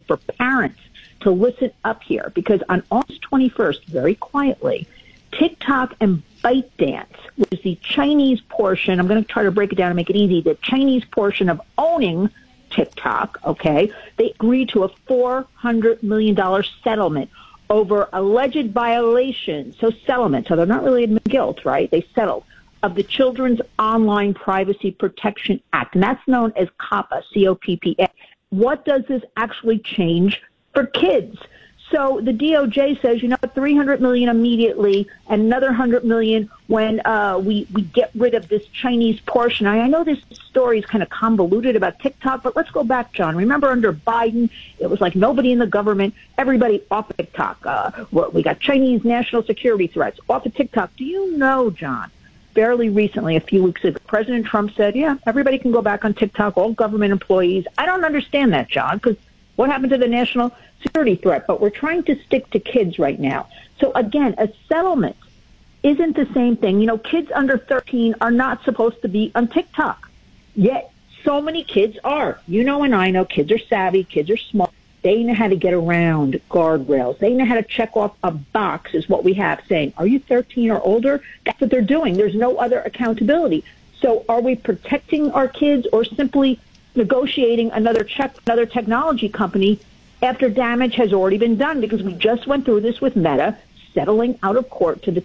for parents to listen up here, because on August 21st, very quietly, TikTok and ByteDance, which is the Chinese portion, I'm going to try to break it down and make it easy, the Chinese portion of owning TikTok, okay, they agreed to a $400 million settlement over alleged violations. So settlement, so they're not really admitting guilt, right? They settled, of the Children's Online Privacy Protection Act, and that's known as COPPA, C-O-P-P-A. What does this actually change for kids? So the DOJ says, $300 million immediately, and another $100 million when we get rid of this Chinese portion. I know this story is kind of convoluted about TikTok, but let's go back, John. Remember under Biden, it was like nobody in the government, everybody off of TikTok. We got Chinese national security threats off of TikTok. Do you know, John, fairly recently, a few weeks ago, President Trump said, yeah, everybody can go back on TikTok, all government employees. I don't understand that, John, because what happened to the national security threat? But we're trying to stick to kids right now. So again, a settlement isn't the same thing. Kids under 13 are not supposed to be on TikTok. Yet so many kids are. And I know kids are savvy, kids are smart. They know how to get around guardrails. They know how to check off a box, is what we have, saying, are you 13 or older? That's what they're doing. There's no other accountability. So are we protecting our kids or simply negotiating another check with another technology company after damage has already been done? Because we just went through this with Meta, settling out of court to the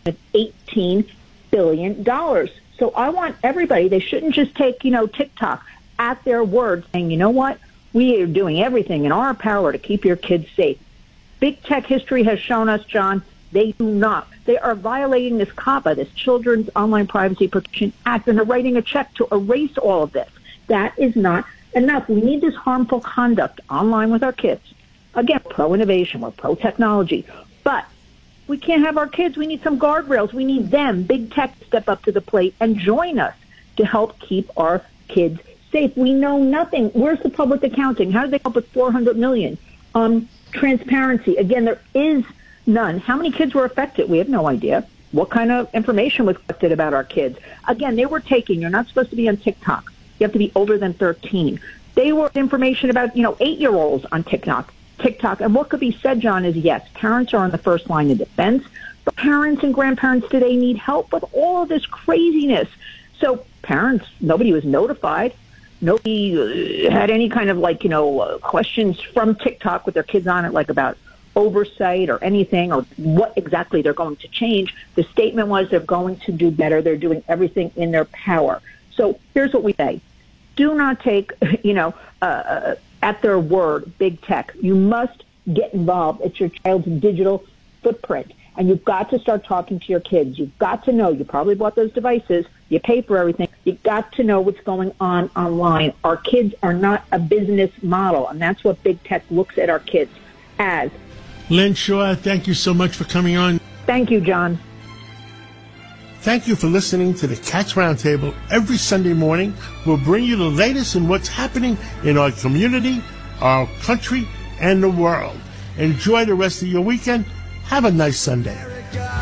$18 billion. So I want everybody, they shouldn't just take, TikTok at their word, saying, you know what? We are doing everything in our power to keep your kids safe. Big tech history has shown us, John, they do not. They are violating this COPPA, this Children's Online Privacy Protection Act, and they're writing a check to erase all of this. That is not enough. We need this harmful conduct online with our kids. Again, pro-innovation, we're pro-technology. But we can't have our kids. We need some guardrails. We need them, big tech, to step up to the plate and join us to help keep our kids safe. We know nothing. Where's the public accounting? How did they come up with $400 million? Transparency. Again, there is none. How many kids were affected? We have no idea. What kind of information was collected about our kids? Again, they were taking, you're not supposed to be on TikTok. You have to be older than 13. They were information about, 8-year-olds on TikTok. And what could be said, John, is yes, parents are on the first line of defense, but parents and grandparents today need help with all of this craziness. So parents, nobody was notified. Nobody had any kind of questions from TikTok with their kids on it, like about oversight or anything or what exactly they're going to change. The statement was they're going to do better. They're doing everything in their power. So here's what we say. Do not take, at their word, big tech. You must get involved. It's your child's digital footprint. And you've got to start talking to your kids. You've got to know. You probably bought those devices. You pay for everything. You've got to know what's going on online. Our kids are not a business model, and that's what big tech looks at our kids as. Lynn Shaw, thank you so much for coming on. Thank you, John. Thank you for listening to the Cats Roundtable. Every Sunday morning, we'll bring you the latest in what's happening in our community, our country, and the world. Enjoy the rest of your weekend. Have a nice Sunday.